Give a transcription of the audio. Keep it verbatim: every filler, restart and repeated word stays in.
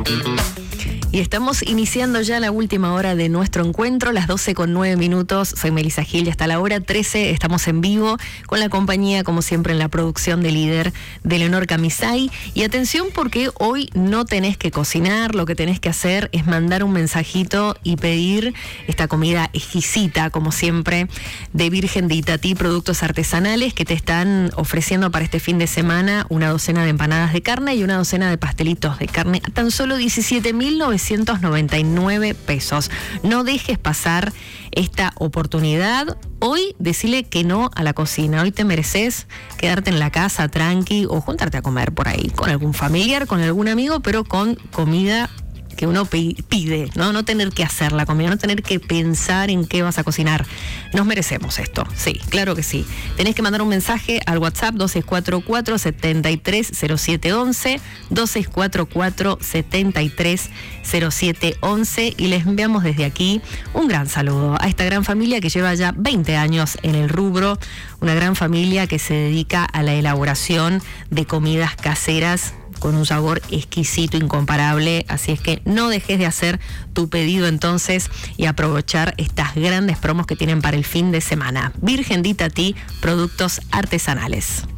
Y estamos iniciando ya la última hora de nuestro encuentro, las doce con nueve minutos. Soy Melissa Gil y hasta la hora trece estamos en vivo con la compañía, como siempre, en la producción de Líder de Leonor Camisay. Y atención, porque hoy no tenés que cocinar, lo que tenés que hacer es mandar un mensajito y pedir esta comida exquisita, como siempre, de Virgen de Itatí, productos artesanales que te están ofreciendo para este fin de semana una docena de empanadas de carne y una docena de pastelitos de carne a tan solo diecisiete mil novecientos noventa y nueve pesos. No dejes pasar esta oportunidad. Hoy decile que no a la cocina. Hoy te mereces quedarte en la casa tranqui o juntarte a comer por ahí con algún familiar, con algún amigo, pero con comida que uno pide, ¿no? No tener que hacer la comida, no tener que pensar en qué vas a cocinar. Nos merecemos esto, sí, claro que sí. Tenés que mandar un mensaje al WhatsApp dos seis cuatro cuatro, siete tres cero siete once, dos seis cuatro cuatro, siete tres cero siete once, y les enviamos desde aquí un gran saludo a esta gran familia que lleva ya veinte años en el rubro, una gran familia que se dedica a la elaboración de comidas caseras con un sabor exquisito, incomparable. Así es que no dejes de hacer tu pedido entonces y aprovechar estas grandes promos que tienen para el fin de semana. Virgen de Itatí, productos artesanales.